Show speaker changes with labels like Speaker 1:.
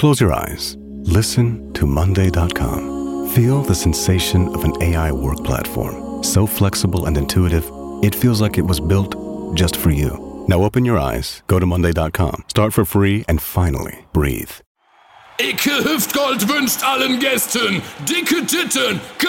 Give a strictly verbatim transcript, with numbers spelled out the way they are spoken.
Speaker 1: Close your eyes. Listen to Monday dot com. Feel the sensation of an A I work platform. So flexible and intuitive, it feels like it was built just for you. Now open your eyes, go to Monday dot com, start for free, and finally breathe.
Speaker 2: Icke Hüftgold wünscht allen Gästen dicke Titten.